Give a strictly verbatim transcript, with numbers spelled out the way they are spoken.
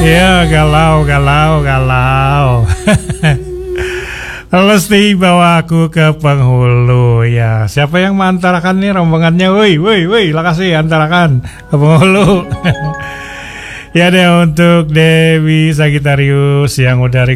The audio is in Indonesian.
Ya galau, galau, galau. Lesti bawa aku ke penghulu ya. Siapa yang mengantarakan nih rombongannya? Woi, woi, woi, makasih antarakan ke penghulu. Ya deh untuk Dewi Sagitarius yang udah